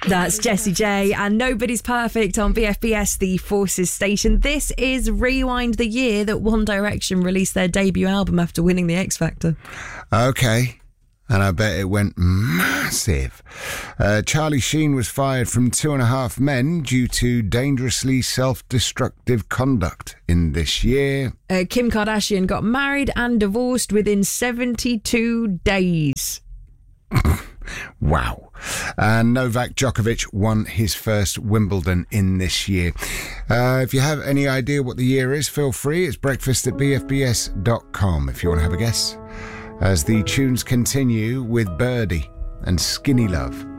That's Jessie J and Nobody's Perfect on BFBS, the Forces station. This is Rewind the year that One Direction released their debut album after winning the X Factor. Okay. And I bet it went massive. Charlie Sheen was fired from 2.5 Men due to dangerously self-destructive conduct in this year. Kim Kardashian got married and divorced within 72 days. Wow. And Novak Djokovic won his first Wimbledon in this year. If you have any idea what the year is, feel free. It's breakfast@bfbs.com if you want to have a guess. As the tunes continue with Birdie and Skinny Love.